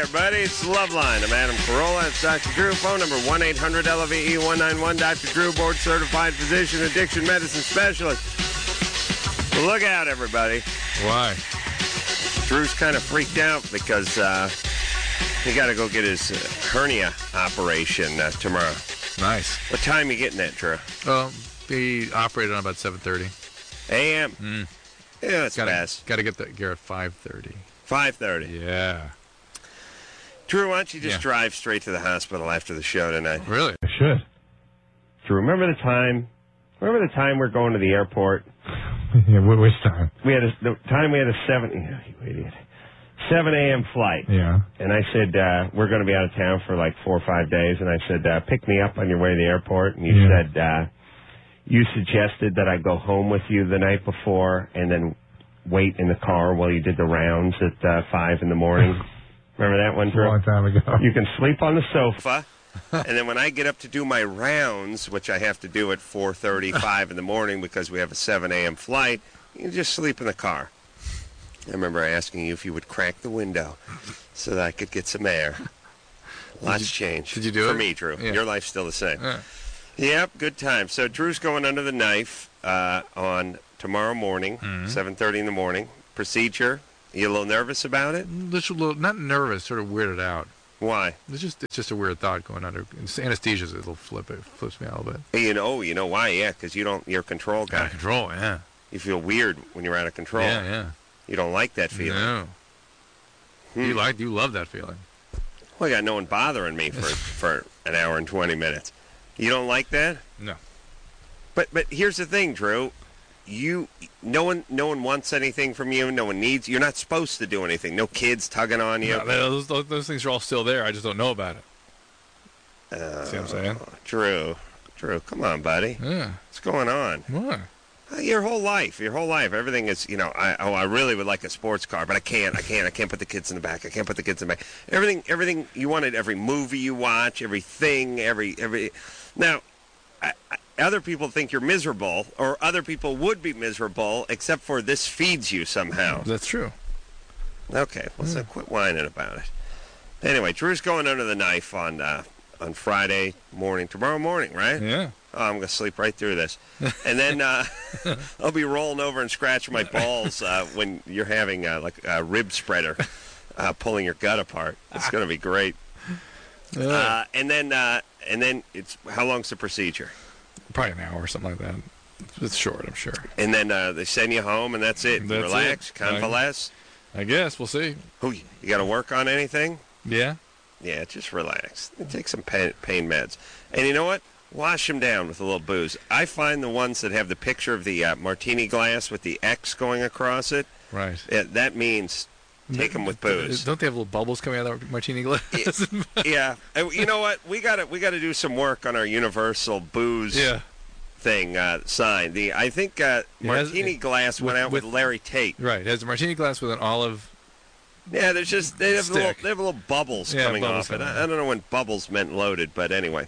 everybody. It's Loveline. I'm Adam Carolla. It's Dr. Drew. Phone number 1-800-LOVE-191. Dr. Drew, board-certified physician, addiction medicine specialist. Well, look out, everybody. Why? Drew's kind of freaked out because he got to go get his hernia operation tomorrow. Nice. What time are you getting that, Drew? He operated on about 7:30. a.m. Yeah, that's fast. Got to get that gear at 5:30. 5:30. Yeah. Drew, why don't you just drive straight to the hospital after the show tonight? Really? I should. Drew, remember the time we're going to the airport? Yeah, which time? The time we had a 7 a.m. flight. Yeah. And I said, we're going to be out of town for like 4 or 5 days. And I said, pick me up on your way to the airport. And you said, you suggested that I go home with you the night before and then wait in the car while you did the rounds at 5 in the morning. Remember that one, Drew? A long time ago. You can sleep on the sofa. And then when I get up to do my rounds, which I have to do at 4:35 in the morning because we have a 7 a.m. flight, you can just sleep in the car. I remember asking you if you would crack the window so that I could get some air. Lots changed. Did you do it? it? For me, Drew. Yeah. Your life's still the same. Yeah. Yep, good time. So Drew's going under the knife on tomorrow morning, 7:30 in the morning. Procedure. You a little nervous about it? Just a little, not nervous, sort of weirded out. Why? It's just a weird thought going under. Anesthesia, it flips me out a little bit. You know why? Yeah, because you're a control guy. Out of control, yeah. You feel weird when you're out of control. Yeah. You don't like that feeling. No. You love that feeling. Well, I got no one bothering me for an hour and 20 minutes. You don't like that? No. But here's the thing, Drew. No one wants anything from you. No one needs. You're not supposed to do anything. No kids tugging on you. No, those things are all still there. I just don't know about it. See what I'm saying? Drew, come on, buddy. Yeah. What's going on? What? Your whole life, everything is, I really would like a sports car, but I can't put the kids in the back. I can't put the kids in the back. Everything you wanted, every movie you watch, everything, now, other people think you're miserable, or other people would be miserable, except for this feeds you somehow. That's true. Okay, well, so quit whining about it. Anyway, Drew's going under the knife on Friday morning, tomorrow morning, right? Yeah. Oh, I'm going to sleep right through this. And then I'll be rolling over and scratching my balls when you're having like a rib spreader pulling your gut apart. It's going to be great. And then it's, how long's the procedure? Probably an hour or something like that. It's short, I'm sure. And then they send you home, and that's it. That's Relax, convalesce. I guess. We'll see. You got to work on anything? Yeah. Yeah, just relax. Take some pain meds. And you know what? Wash them down with a little booze. I find the ones that have the picture of the martini glass with the X going across it. Right. That means take them with booze. Don't they have little bubbles coming out of that martini glass? Yeah. You know what? We got to do some work on our universal booze thing sign. I think martini glass went out with Larry Tate. Right. It has a martini glass with an olive. Yeah, they have little bubbles coming off it. I don't know when bubbles meant loaded, but anyway.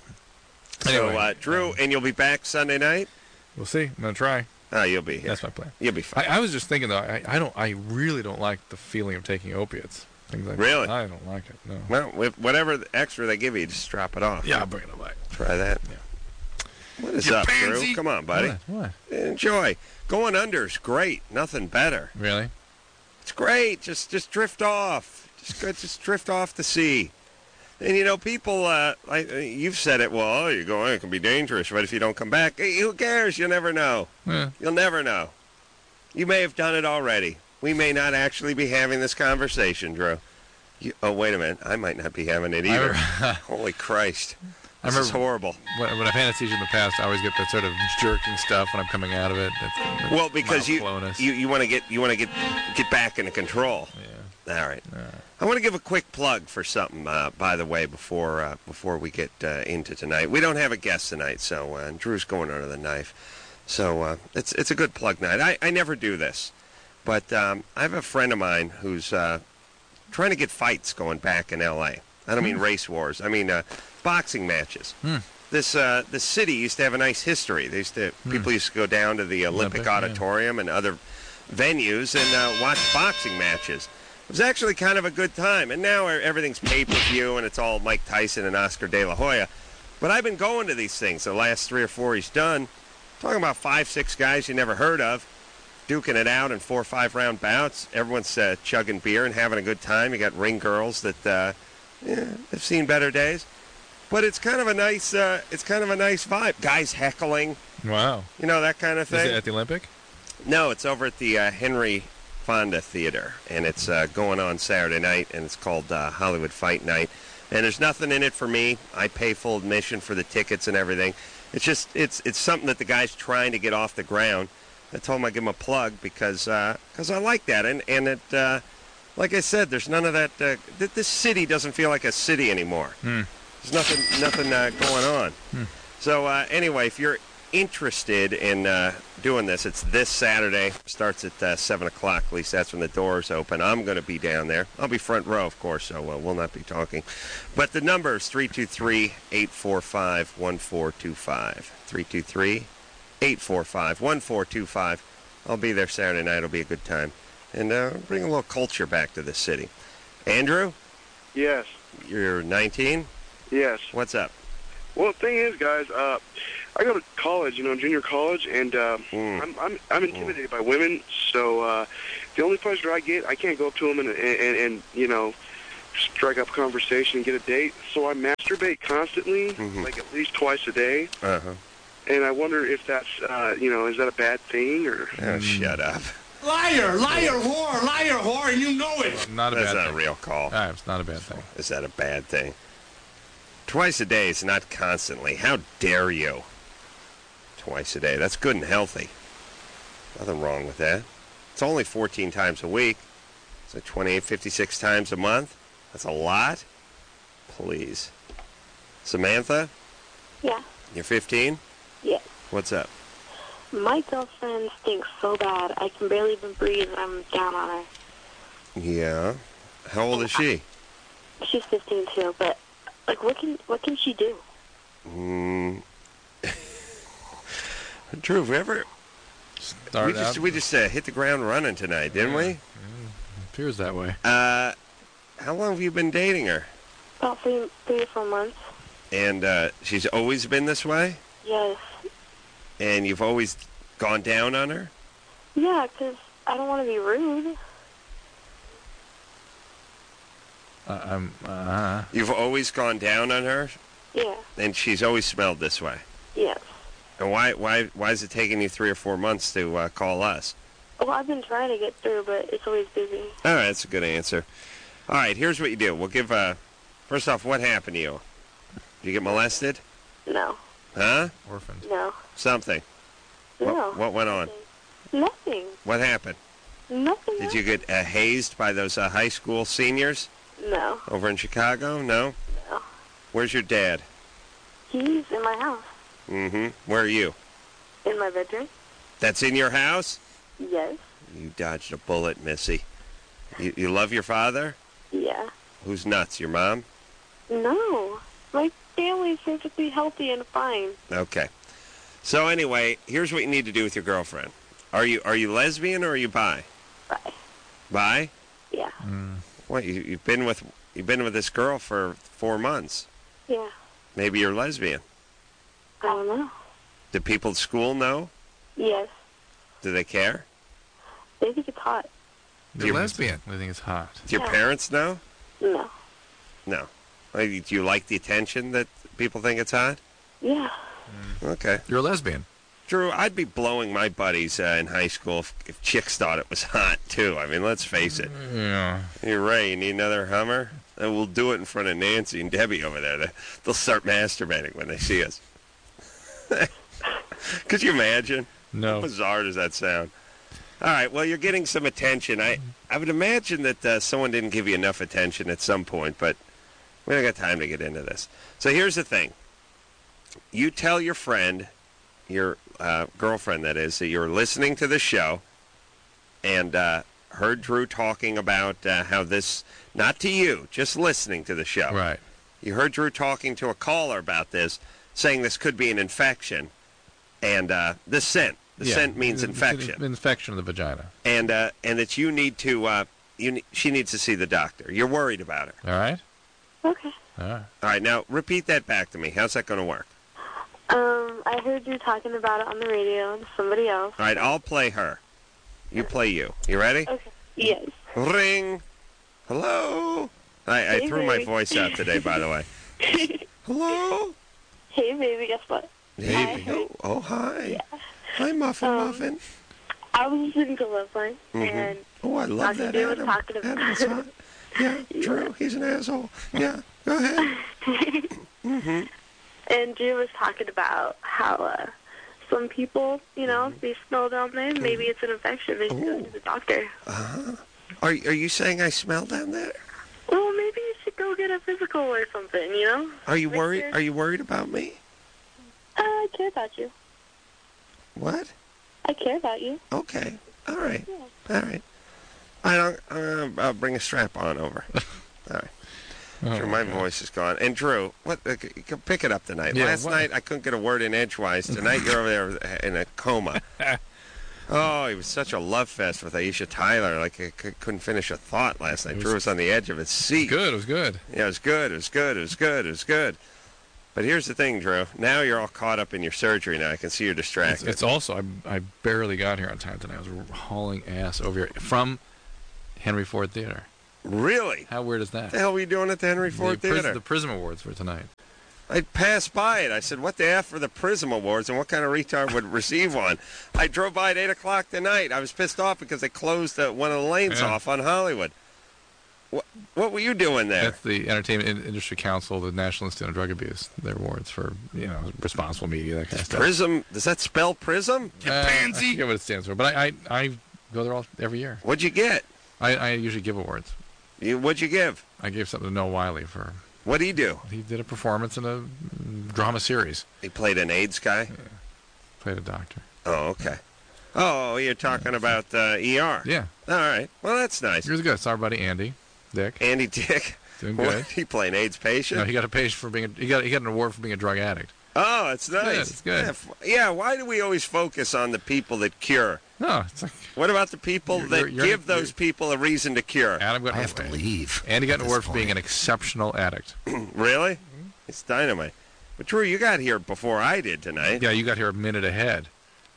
So, Drew, and you'll be back Sunday night? We'll see. I'm going to try. Oh, you'll be here. That's my plan. You'll be fine. I was just thinking, though, I really don't like the feeling of taking opiates. Things like really? That. I don't like it, no. Well, with whatever extra they give you, just drop it off. Yeah, I'll bring it back. Try that. Yeah. What is up, Drew? Come on, buddy. What? Enjoy. Going under's great. Nothing better. Really? It's great. Just drift off. Just drift off the sea. And, people, you've said it, well, you're going, it can be dangerous, but if you don't come back, who cares? You'll never know. Yeah. You'll never know. You may have done it already. We may not actually be having this conversation, Drew. Oh, wait a minute. I might not be having it either. Holy Christ. This is horrible. When I've had anesthesia in the past, I always get that sort of jerking stuff when I'm coming out of it. Well, because you want to get back into control. Yeah. All right. I want to give a quick plug for something, by the way, before we get into tonight. We don't have a guest tonight, so Drew's going under the knife. So it's a good plug night. I never do this, but I have a friend of mine who's trying to get fights going back in L.A. I don't mean race wars. I mean boxing matches. This city used to have a nice history. People used to go down to the Olympic Auditorium and other venues and watch boxing matches. It was actually kind of a good time. And now everything's pay-per-view, and it's all Mike Tyson and Oscar De La Hoya. But I've been going to these things the last 3 or 4 he's done. Talking about 5, 6 guys you never heard of, duking it out in 4 or 5 round bouts. Everyone's chugging beer and having a good time. You got ring girls that have seen better days. But it's kind of a nice vibe. Guys heckling. Wow. You know, that kind of thing. Is it at the Olympic? No, it's over at the Henry Fonda Theater, and it's going on Saturday night, and it's called Hollywood Fight Night. And there's nothing in it for me. I pay full admission for the tickets and everything. It's just it's something that the guy's trying to get off the ground. I told him I'd give him a plug because I like that, and it like I said, there's none of that. This city doesn't feel like a city anymore. There's nothing going on. So anyway, if you're interested in doing this, it's this Saturday. Starts at 7 o'clock. At least that's when the doors open. I'm going to be down there. I'll be front row, of course, so we'll not be talking. But the number is 323-845-1425. 323-845-1425. I'll be there Saturday night. It'll be a good time. And bring a little culture back to the city. Andrew? Yes. You're 19? Yes. What's up? Well, the thing is, guys, I go to college, junior college, and I'm intimidated by women. So the only pleasure I can't go up to them and strike up a conversation and get a date. So I masturbate constantly, like at least twice a day. And I wonder if that's is that a bad thing or? Oh, shut up. Liar, whore, and you know it. Not a That's bad not thing. a real call. It's not a bad thing. Is that a bad thing? Twice a day is not constantly. How dare you? Twice a day. That's good and healthy. Nothing wrong with that. It's only 14 times a week. So 28, 56 times a month. That's a lot. Please. Samantha? Yeah. You're 15? Yeah. What's up? My girlfriend stinks so bad I can barely even breathe when I'm down on her. Yeah. How old is she? She's 15 too, but what can she do? Drew, we just hit the ground running tonight, didn't we? Appears that way. How long have you been dating her? About 3 or 4 months. And she's always been this way? Yes. And you've always gone down on her? Yeah, 'cause I don't want to be rude. You've always gone down on her? Yeah. And she's always smelled this way? Yes. And why is it taking you 3 or 4 months to call us? Well, I've been trying to get through, but it's always busy. All right, that's a good answer. All right, here's what you do. We'll give, first off, what happened to you? Did you get molested? No. Huh? Orphans. No. Something. No. What went on? Nothing. What happened? Nothing. Did you get hazed by those high school seniors? No. Over in Chicago? No? No. Where's your dad? He's in my house. Where are you? In my bedroom. That's in your house? Yes. You dodged a bullet, Missy. You love your father? Yeah. Who's nuts, your mom? No. My family's perfectly healthy and fine. Okay. So anyway, here's what you need to do with your girlfriend. Are you lesbian or are you bi? Bye. Bi? Yeah. What, you've been with this girl for 4 months. Yeah. Maybe you're lesbian. I don't know. Do people at school know? Yes. Do they care? They think it's hot. You're lesbian. I think it's hot. Do your Yeah. parents know? No. No. Do you like the attention that people think it's hot? Yeah. Okay. You're a lesbian. Drew, I'd be blowing my buddies in high school if chicks thought it was hot, too. I mean, let's face it. Yeah. You're right. You need another Hummer? And we'll do it in front of Nancy and Debbie over there. They'll start masturbating when they see us. Could you imagine? No. How bizarre does that sound? All right, well, you're getting some attention. I would imagine that someone didn't give you enough attention at some point, but we don't got time to get into this. So here's the thing. You tell your friend, your girlfriend that is, that you're listening to the show and heard Drew talking about how this, not to you, just listening to the show. Right. You heard Drew talking to a caller about this, saying this could be an infection, and the scent. The scent means infection. Infection of the vagina. And that you need to she needs to see the doctor. You're worried about her. All right? Okay. All right. All right, now repeat that back to me. How's that going to work? I heard you talking about it on the radio to somebody else. All right, I'll play her. You play you. You ready? Okay. Yes. Ring. Hello. I Hey, threw my baby. voice out today, by the way. Hello. Hey, baby, guess what? Hey. Oh, hi. Hi, Muffin. I was listening to Love Line, and Oh, I love Dr. that Drew was Adam. talking about Adam's hot. Yeah, Drew, he's an asshole. Yeah, go ahead. and Drew was talking about how some people, if they smell down there, maybe it's an infection. They should go to the doctor. Are you saying I smell down there? Well, maybe you should go get a physical or something, Are you Make worried? sure- Are you worried about me? I care about you. What? I care about you. Okay. All right. Yeah. All right. I'll bring a strap on over. All right. Sure, my voice is gone. And Drew, what? Pick it up tonight. Yeah, Last what? night I couldn't get a word in edgewise. Tonight you're over there in a coma. Oh, it was such a love fest with Aisha Tyler. Like I couldn't finish a thought last night. Drew was on the edge of his seat. Good. It was good. Yeah, it was good. It was good. It was good. It was good. But here's the thing, Drew. Now you're all caught up in your surgery. Now I can see you're distracted. It's also, I barely got here on time tonight. I was hauling ass over here from Henry Ford Theater. Really? How weird is that? What the hell were you doing at the Henry Ford Theater? The Prism Awards for tonight. I passed by it. I said, what the F are the Prism Awards, and what kind of retard would receive one? I drove by at 8 o'clock tonight. I was pissed off because they closed one of the lanes off on Hollywood. What were you doing there? That's the Entertainment Industry Council, the National Institute on Drug Abuse. Their awards for, responsible media, that kind of stuff. Prism? Does that spell Prism? I forget what it stands for, but I go there every year. What'd you get? I usually give awards. What'd you give? I gave something to Noah Wiley for. What'd he do? He did a performance in a drama series. He played an AIDS guy? Played a doctor. Oh, okay. Oh, you're talking about ER? Yeah. All right. Well, that's nice. He was good. It's our buddy Andy Dick. Andy Dick. Doing What? good. He played an AIDS patient? No, he got a page for being. He got an award for being a drug addict. Oh, it's nice. It's good. Yeah, why do we always focus on the people that cure? No, it's like What about the people that give those people a reason to cure? Adam got. I have to leave. Andy got an at award this for being an point. exceptional addict. Really? It's dynamite. But Drew, you got here before I did tonight. Yeah, you got here a minute ahead.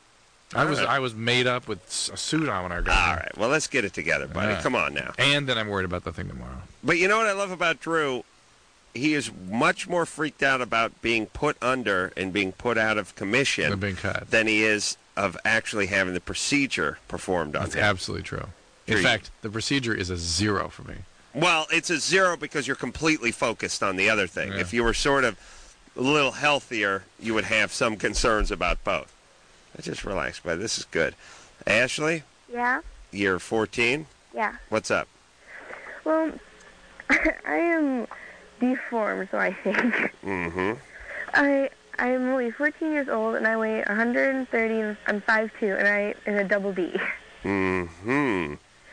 I right. was made up with a suit on when I got here. All right. Well, let's get it together, buddy. Yeah. Come on now. And then I'm worried about the thing tomorrow. But you know what I love about Drew? He is much more freaked out about being put under and being put out of commission Than being cut. than he is of actually having the procedure performed on That's him. absolutely true. In True. fact, the procedure is a 0 for me. Well, it's a 0 because you're completely focused on the other thing. Yeah. If you were sort of a little healthier, you would have some concerns about both. Just relax, buddy. This is good. Ashley, Yeah? you're 14. Yeah. What's up? Well, I am deformed, so I think. Mm-hmm. I'm only 14 years old, and I weigh 130, and I'm 5'2", and I am a double D. Mm-hmm.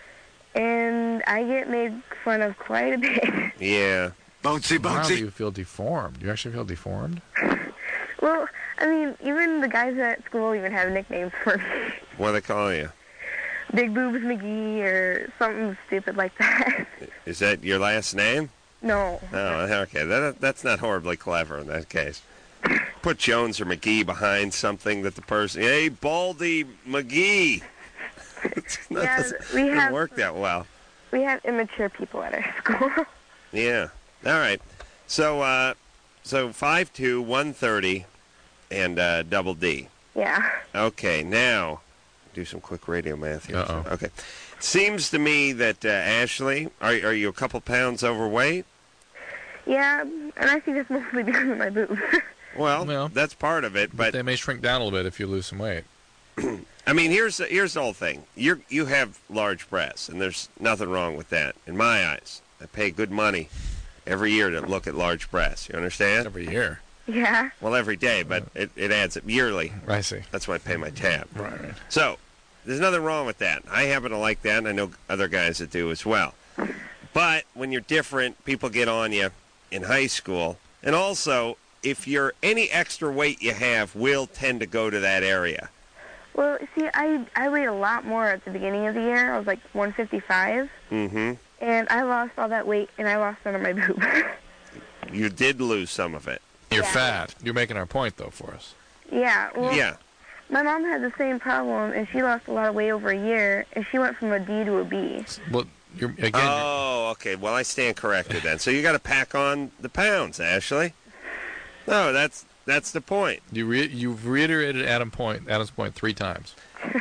And I get made fun of quite a bit. Yeah. Bouncy, How do bouncy. you feel deformed? You actually feel deformed? Well, I mean, even the guys at school even have nicknames for me. What do they call you? Big Boobs McGee or something stupid like that. Is that your last name? No. Oh, okay. That's not horribly clever in that case. Put Jones or McGee behind something that the person... Hey, Baldy McGee! Yeah, Doesn't work that well. We have immature people at our school. Yeah. All right. So 5'2", 130, and double D. Yeah. Okay, now, do some quick radio math here. Uh-oh. Okay. Seems to me that, Ashley, are you a couple pounds overweight? Yeah, and I think it's mostly because of my boobs. Well, that's part of it, but They may shrink down a little bit if you lose some weight. I mean, here's the whole thing. You have large breasts, and there's nothing wrong with that, in my eyes. I pay good money every year to look at large breasts. You understand? Every year. Yeah. Well, every day, but it adds up yearly. I see. That's why I pay my tab. Right. So, there's nothing wrong with that. I happen to like that, and I know other guys that do as well. But when you're different, people get on you in high school. And also, if you're any extra weight you have will tend to go to that area. Well, see, I weighed a lot more at the beginning of the year. I was like 155. Mm-hmm. And I lost all that weight, and I lost none of my boob. You did lose some of it. You're Yeah. fat. You're making our point, though, for us. Yeah, well, Yeah. my mom had the same problem, and she lost a lot of weight over a year, and she went from a D to a B. Well, you're Oh, okay. Well, I stand corrected then. So you got to pack on the pounds, Ashley. No, that's the point. you've reiterated Adam's point 3 times.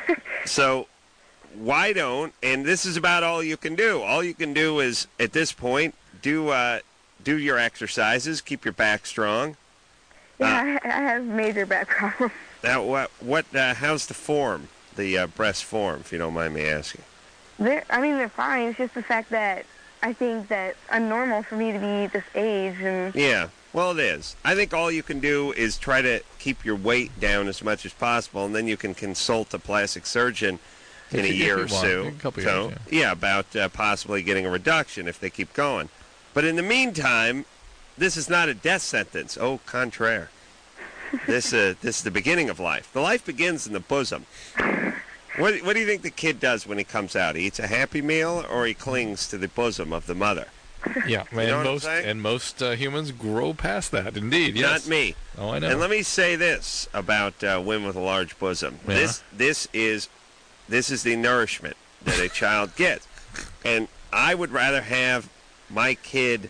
So why don't? And this is about all you can do. All you can do is at this point do your exercises, keep your back strong. Yeah, I have major back problems. Now, how's the form, the breast form, if you don't mind me asking? They're fine. It's just the fact that I think that I'm normal for me to be this age, and Yeah, well, it is. I think all you can do is try to keep your weight down as much as possible, and then you can consult a plastic surgeon in a If year you or want, so. in a couple So, years, yeah, about possibly getting a reduction if they keep going. But in the meantime, this is not a death sentence. Au contraire. This is the beginning of life. The life begins in the bosom. What do you think the kid does when he comes out? He eats a Happy Meal, or he clings to the bosom of the mother? Yeah, You know what I'm saying? and most humans grow past that. Indeed, yes. Not me. Oh, I know. And let me say this about women with a large bosom. Yeah. This is the nourishment that a child gets, and I would rather have my kid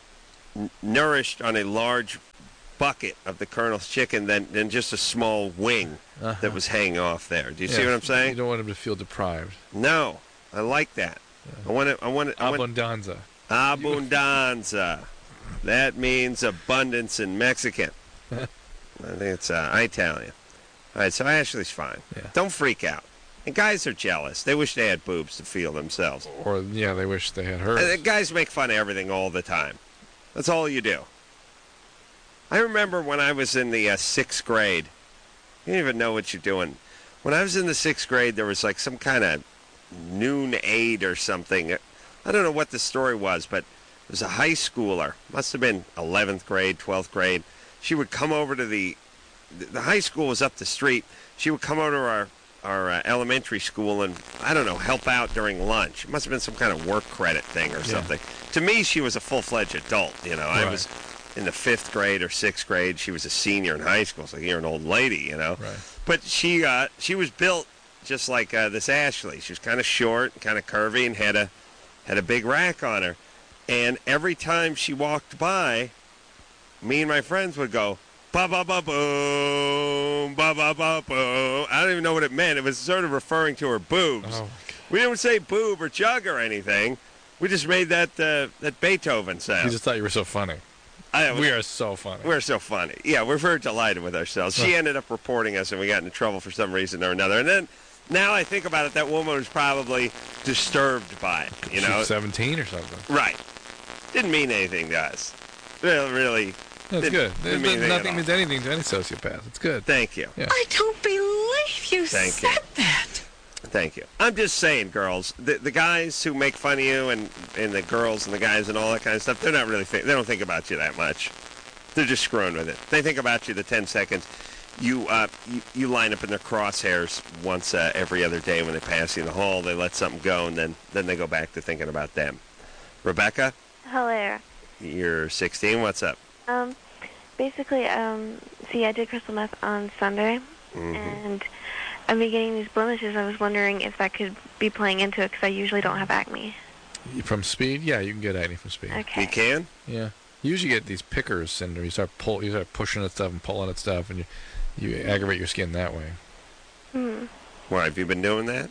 nourished on a large bucket of the Colonel's chicken than just a small wing that was hanging off there. Do you see Yeah, what I'm saying? You don't want him to feel deprived. No, I like that. I want Abundanza. abundanza. That means abundance in Mexican. I think it's Italian. All right, so Ashley's fine. Yeah. Don't freak out. And guys are jealous. They wish they had boobs to feel themselves. Or, yeah, they wish they had hers. Guys make fun of everything all the time. That's all you do. I remember when I was in the 6th grade. You don't even know what you're doing. When I was in the 6th grade, there was like some kind of noon aid or something. I don't know what the story was, but it was a high schooler. Must have been 11th grade, 12th grade. She would come over to the high school was up the street. She would come over to our elementary school and, I don't know, help out during lunch. It must have been some kind of work credit thing or something. To me, she was a full-fledged adult, you know. I was in the 5th grade or 6th grade. She was a senior in high school. It's like you're an old lady, you know. Right. But she was built just like this Ashley. She was kind of short, kind of curvy, and had a big rack on her. And every time she walked by, me and my friends would go, ba ba ba boom, ba ba ba boom. I don't even know what it meant. It was sort of referring to her boobs. Oh, We didn't say boob or jug or anything. We just made that Beethoven sound. you just thought you were so funny. We are so funny. We're so funny. Yeah, we're very delighted with ourselves. She ended up reporting us, and we got into trouble for some reason or another. And then, now I think about it, that woman was probably disturbed by it, you She know? was 17 or something. Right. Didn't mean anything to us. Really. That's good. Didn't mean anything at Nothing all. means anything to any sociopath. It's good. Thank you. Yeah. I don't believe you Thank you. said that. Thank you. I'm just saying, girls, the guys who make fun of you and the girls and the guys and all that kind of stuff, they're not really they don't think about you that much. They're just screwing with it. They think about you the 10 seconds. You line up in their crosshairs once every other day when they pass you in the hall. They let something go, and then they go back to thinking about them. Rebecca, Hello. you're 16. What's up? Basically, see, I did crystal meth on Sunday, and I've been getting these blemishes. I was wondering if that could be playing into it, because I usually don't have acne. From speed? Yeah, you can get acne from speed. Okay. You can? Yeah. You usually get these pickers syndrome. You start pushing at stuff and pulling at stuff, and you aggravate your skin that way. Why, have you been doing that?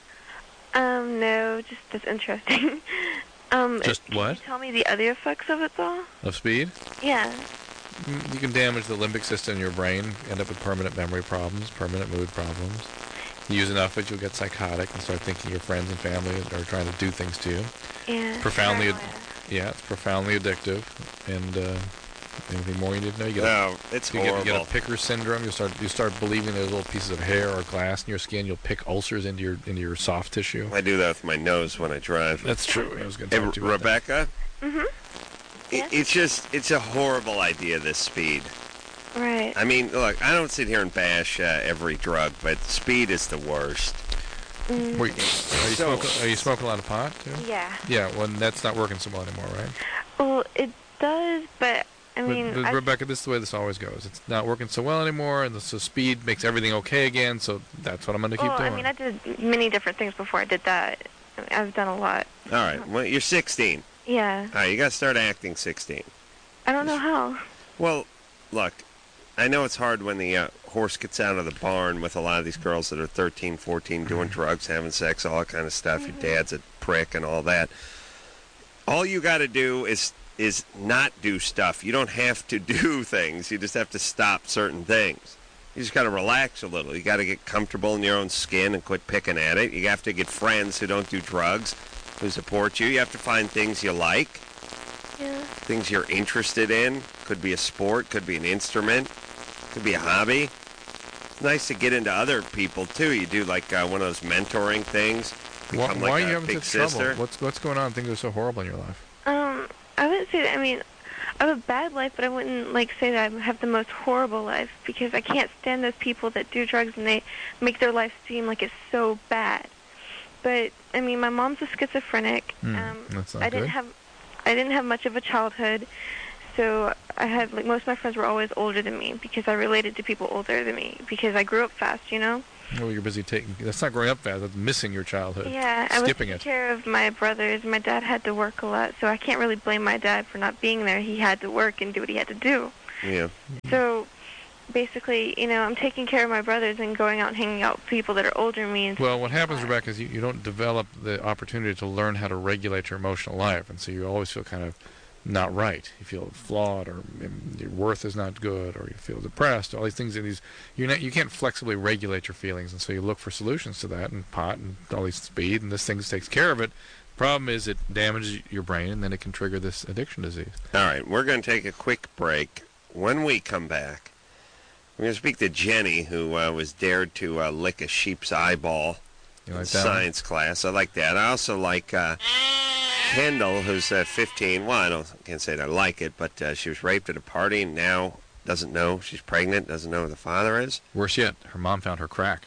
No, just that's interesting. Just what? Can you tell me the other effects of it, though? Of speed? Yeah. You can damage the limbic system in your brain, end up with permanent memory problems, permanent mood problems. You use enough of it, you'll get psychotic and start thinking your friends and family are trying to do things to you. Yeah. Profoundly, paranoia. yeah, it's profoundly addictive. And anything more you need to know? You get No, it's you horrible. get a picker syndrome. You start believing there's little pieces of hair or glass in your skin. You'll pick ulcers into your soft tissue. I do that with my nose when I drive. That's true. I was going to Hey, talk to you about that. Rebecca? Yes? It's a horrible idea, this speed. Right. I mean, look, I don't sit here and bash every drug, but speed is the worst. Mm. Wait, are you smoking a lot of pot too? Yeah. Yeah, well, that's not working so well anymore, right? Well, it does, but I mean, but Rebecca, this is the way this always goes. It's not working so well anymore, and so speed makes everything okay again. So that's what I'm going to keep doing. I mean, I did many different things before I did that. I've done a lot. All right. Well, you're 16. Yeah. All right, you got to start acting 16. I don't know how. Well, look, I know it's hard when the horse gets out of the barn with a lot of these girls that are 13, 14, doing drugs, having sex, all that kind of stuff. Your dad's a prick and all that. All you got to do is not do stuff. You don't have to do things. You just have to stop certain things. You just got to relax a little. You got to get comfortable in your own skin and quit picking at it. You have to get friends who don't do drugs, who support you. You have to find things you like. Yeah. Things you're interested in. Could be a sport, could be an instrument, could be a hobby. It's nice to get into other people too. You do like one of those mentoring things. Why Become are like you a having big such sister. trouble? What's going on? Things are so horrible in your life. I wouldn't say that. I mean, I have a bad life, but I wouldn't say that I have the most horrible life because I can't stand those people that do drugs and they make their life seem like it's so bad. But I mean, my mom's a schizophrenic. That's not I didn't have much of a childhood, so I had most of my friends were always older than me because I related to people older than me because I grew up fast, you know. Well, you're busy that's not growing up fast. That's missing your childhood. Yeah, I was skipping taking it. care of my brothers. My dad had to work a lot, so I can't really blame my dad for not being there. He had to work and do what he had to do. Yeah. So basically, I'm taking care of my brothers and going out and hanging out with people that are older than me. And Well, what happens, Rebecca, is you don't develop the opportunity to learn how to regulate your emotional life, and so you always feel kind of not right. You feel flawed, or your worth is not good, or you feel depressed. All these things, you can't flexibly regulate your feelings, and so you look for solutions to that, and pot and all these speed, and this thing takes care of it. Problem is, it damages your brain, and then it can trigger this addiction disease. All right, we're going to take a quick break. When we come back, we're going to speak to Jenny, who was dared to lick a sheep's eyeball You like in that science class. I like that. I also like Kendall, who's 15. Well, I can't say that I like it, but she was raped at a party and now doesn't know she's pregnant, doesn't know who the father is. Worse yet, her mom found her crack.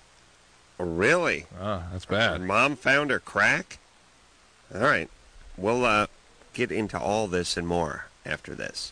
Oh, really? Oh, that's Her bad. mom found her crack? All right. We'll get into all this and more after this.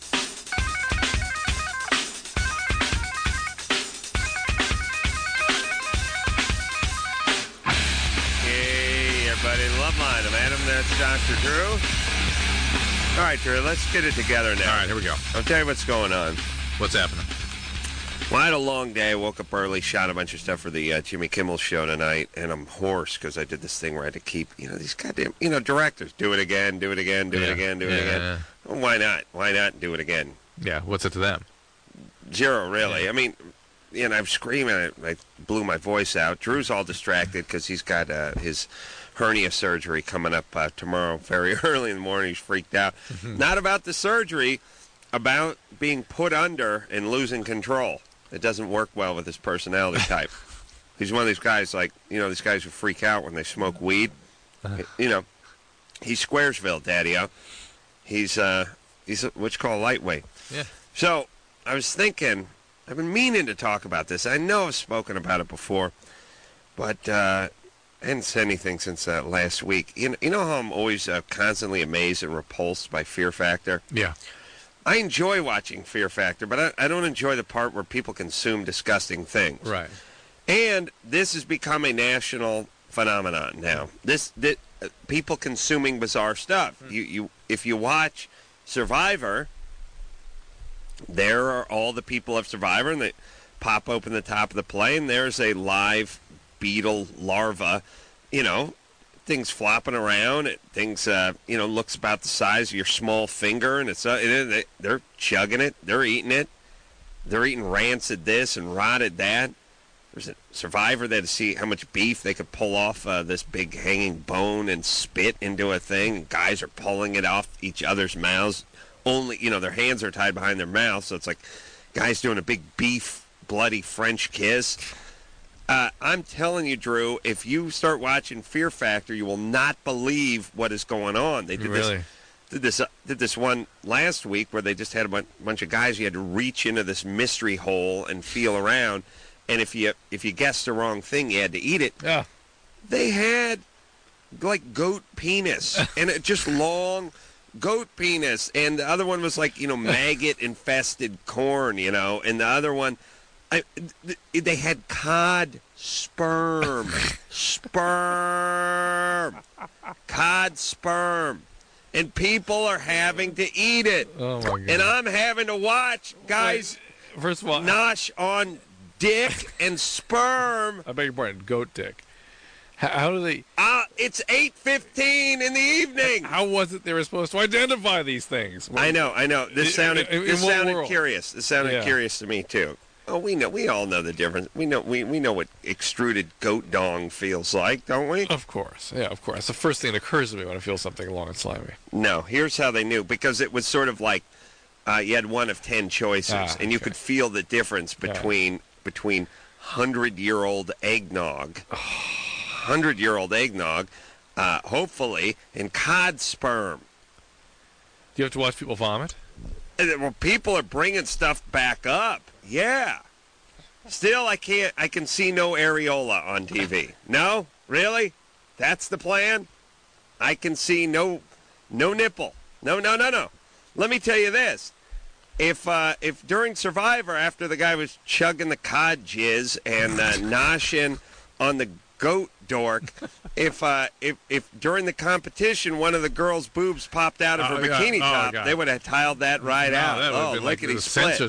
Hey, everybody. Loveline. I'm Adam. That's Dr. Drew. All right, Drew, let's get it together now. All right, here we go. I'll tell you what's going on. What's happening? Well, I had a long day. I woke up early, shot a bunch of stuff for the Jimmy Kimmel show tonight, and I'm hoarse because I did this thing where I had to keep, these goddamn, directors. Do it again, do it again, do it again, do it again. Well, why not? Why not do it again? Yeah, what's it to them? Zero, really. Yeah. I mean, I'm screaming. I blew my voice out. Drew's all distracted because he's got his hernia surgery coming up tomorrow very early in the morning. He's freaked out. Not about the surgery, about being put under and losing control. It doesn't work well with his personality type. He's one of these guys these guys who freak out when they smoke weed. He's Squaresville, Daddy-o. He's what you call lightweight. Yeah. So I was thinking, I've been meaning to talk about this. I know I've spoken about it before, but I hadn't said anything since last week. You know how I'm always constantly amazed and repulsed by Fear Factor? Yeah. I enjoy watching Fear Factor, but I don't enjoy the part where people consume disgusting things. Right. And this has become a national phenomenon now. This people consuming bizarre stuff. If you watch Survivor, there are all the people of Survivor, and they pop open the top of the plane. There's a live beetle larva, things flopping around. Things, looks about the size of your small finger, and they're chugging it. They're eating it. They're eating rancid this and rotted that. There's a Survivor there to see how much beef they could pull off this big hanging bone and spit into a thing. And guys are pulling it off each other's mouths. Only, their hands are tied behind their mouth, so it's like guys doing a big beef, bloody French kiss. I'm telling you, Drew, if you start watching Fear Factor, you will not believe what is going on. They did Really? this. did this one last week where they just had a bunch of guys. You had to reach into this mystery hole and feel around, and if you guessed the wrong thing, you had to eat it. Yeah. They had like goat penis and it just long goat penis, and the other one was like maggot infested corn, and the other one, they had cod sperm, cod sperm. And people are having to eat it. Oh, my God. And I'm having to watch guys First of all, nosh on dick and sperm. I beg your pardon, goat dick. How do they... It's 8:15 in the evening. How was it they were supposed to identify these things? I know. This sounded curious. This sounded Yeah. curious to me, too. Oh, we know. We all know the difference. We know what extruded goat dong feels like, don't we? Of course. Yeah, of course. The first thing that occurs to me when I feel something long and slimy. No, here's how they knew. Because it was sort of like you had one of 10 choices, and you could feel the difference between 100-year-old eggnog, 100-year-old eggnog, hopefully, and cod sperm. Do you have to watch people vomit? Well, people are bringing stuff back up. Yeah. Still, I can see no areola on TV. No? Really? That's the plan? I can see no nipple. No. Let me tell you this. If during Survivor, after the guy was chugging the cod jizz and noshing on the goat dork, if during the competition one of the girls' boobs popped out of her bikini top, they would have tiled that right out. That would have been look like at he split.